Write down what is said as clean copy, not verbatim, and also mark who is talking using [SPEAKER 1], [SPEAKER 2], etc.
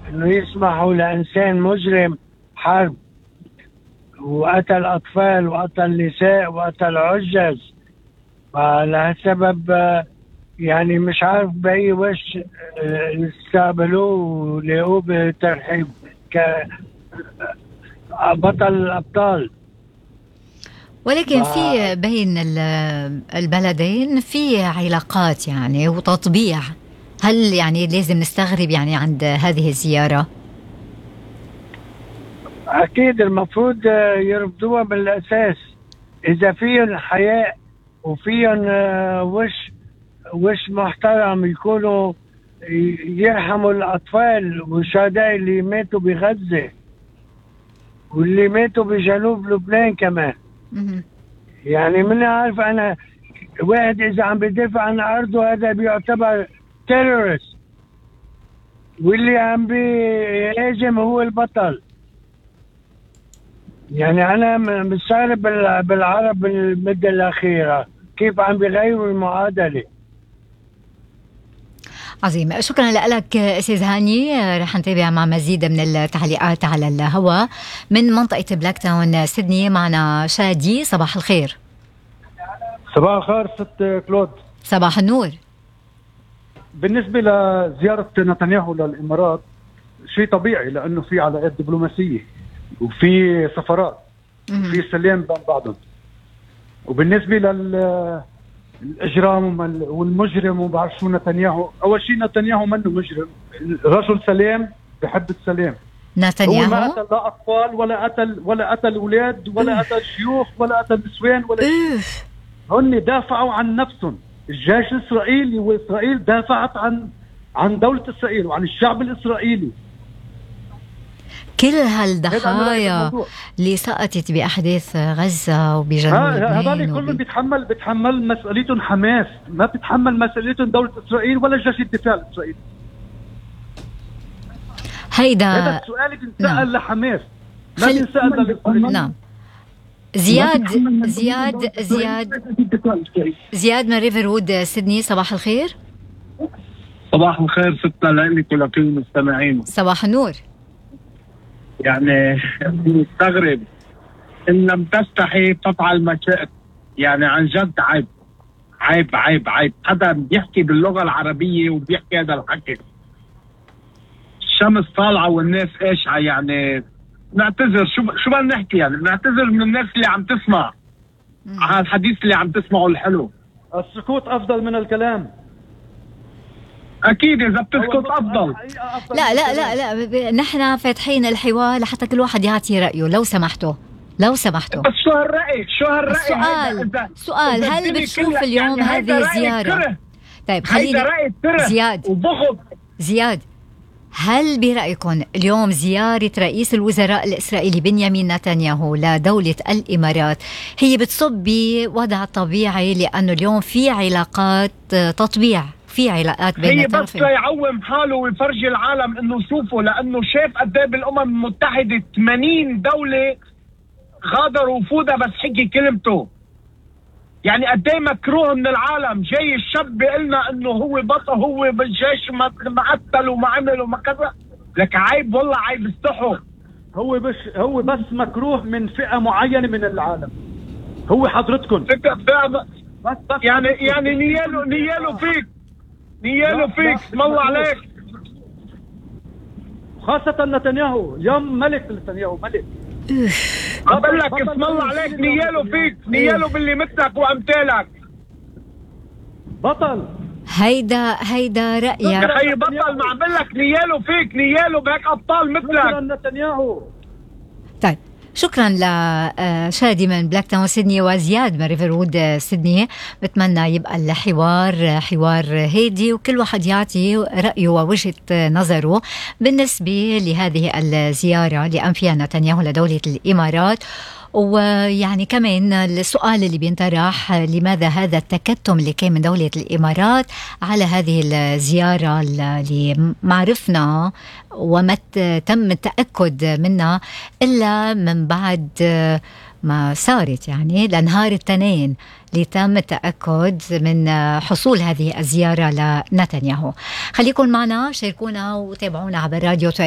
[SPEAKER 1] انه يسمحوا لانسان مجرم حرب وقتل اطفال وقتل نساء وقتل عجز. فلهالسبب يعني مش عارف باي وش استقبلوه ولقوه بترحيب كبطل الابطال.
[SPEAKER 2] ولكن في بين البلدين في علاقات يعني وتطبيع. هل يعني لازم نستغرب يعني عند هذه الزيارة؟
[SPEAKER 1] أكيد المفروض يرفضوها بالأساس. إذا فيهم حياء وفيهم وش محترم يكونوا يرحموا الأطفال والشهداء اللي ماتوا بغزة واللي ماتوا بجنوب لبنان كمان. يعني من عارف أنا واحد إذا عم بيدافع عن أرضه هذا بيعتبر تيرورست، واللي عم بيهاجم هو البطل. يعني أنا مستغرب بالعرب بالمدة الأخيرة كيف عم بيغيروا المعادلة.
[SPEAKER 2] عظيم، شكرا لك أستاذ هاني. رح نتابع مع مزيد من التعليقات على الهواء من منطقة بلاك تاون سيدني. معنا شادي، صباح الخير.
[SPEAKER 3] صباح الخير ست كلود.
[SPEAKER 2] صباح النور.
[SPEAKER 3] بالنسبة لزيارة نتنياهو للإمارات شيء طبيعي، لأنه في علاقات دبلوماسية وفي سفرات وفي سلام بين بعضهم. وبالنسبة للإجرام والمجرم وبعرف شو نتنياهو، أول شيء نتنياهو منه مجرم، رجل سلام بحب السلام.
[SPEAKER 2] نتنياهو
[SPEAKER 3] هو ما قتل لا أطفال ولا قتل أولاد ولا قتل شيوخ ولا قتل نسوان ولا شيء. هن دافعوا عن نفسهم. الجيش الإسرائيلي وإسرائيل دافعت عن دولة إسرائيل وعن الشعب الإسرائيلي.
[SPEAKER 2] كل هالضحايا اللي سقطت بأحداث غزة وبجنوب لبنان
[SPEAKER 3] هذول كلهم بيتحمل مسؤوليتهم حماس، ما بتحمل مسؤوليتهم دولة إسرائيل ولا جيش الدفاع الإسرائيلي. هذا السؤال بينسأل لحماس، ما بينسأل للإسرائيليين.
[SPEAKER 2] نعم. زياد من ريفرود سيدني، صباح الخير.
[SPEAKER 4] صباح الخير ستة لك ولكل المستمعين.
[SPEAKER 2] صباح النور.
[SPEAKER 4] يعني مستغرب إن لم تستحي تفعل ما شئت. يعني عن جد عيب عيب عيب عيب. حدا بيحكي باللغة العربية وبيحكي هذا الحكي. الشمس طالعة والناس إيش يعني. نعتذر، شو بدنا نحكي يعني؟ نعتذر من الناس اللي عم تسمع على الحديث اللي عم تسمعه الحلو.
[SPEAKER 3] السكوت أفضل من الكلام.
[SPEAKER 4] أكيد إذا بتسكت أفضل.
[SPEAKER 2] لا لا لا لا، نحن فاتحين الحوار لحتى كل واحد يعطي رأيه، لو سمحتوا.
[SPEAKER 4] بس شو هالرأي؟
[SPEAKER 2] سؤال هل بتشوف اليوم يعني هذه الزيارة؟ طيب خليني زياد، هل برأيكم اليوم زيارة رئيس الوزراء الإسرائيلي بنيامين نتنياهو لدولة الإمارات هي بتصب بوضع طبيعي، لأنه اليوم في علاقات تطبيع، في علاقات بين الطرفين؟
[SPEAKER 4] هي بس يعوم حاله ويفرجي العالم انه شوفوا، لانه شاف قد ايه بالامم المتحده 80 دوله غادروا وفودا بس حكي كلمته. يعني قد ايه مكروه من العالم. جاي الشاب بيقلنا انه هو بطل، هو بالجيش ما قتل وما عمل وما كذا. لك عيب والله عيب، استحوا.
[SPEAKER 3] هو بس مكروه من فئه معينه من العالم. هو حضرتكم
[SPEAKER 4] بس يعني نياله فيك اسم الله عليك.
[SPEAKER 3] خاصة نتنياهو، يوم ملك نتنياهو ملك.
[SPEAKER 4] بقول لك اسم الله عليك، نياله باللي مثلك وامثالك.
[SPEAKER 3] بطل.
[SPEAKER 2] هيدا رأيك
[SPEAKER 4] يا خي بطل. ما عم بقول لك نياله بهيك ابطال مثلك.
[SPEAKER 3] نتنياهو.
[SPEAKER 2] طيب شكرا لشادي من بلاك تاون سيدني وزياد من ريفرود سيدني. بتمنى يبقى الحوار حوار هادي وكل واحد يعطي رأيه ووجهة نظره بالنسبة لهذه الزيارة اللي قام فيها نتنياهو لدولة الإمارات. ويعني كمان السؤال اللي بينطرح، لماذا هذا التكتم اللي كان من دولة الإمارات على هذه الزيارة اللي ما عرفنا وما تم التأكد منها إلا من بعد ما صارت، يعني لنهار التنين اللي تم التأكد من حصول هذه الزيارة لنتنياهو. خليكم معنا، شاركونا وتابعونا عبر راديو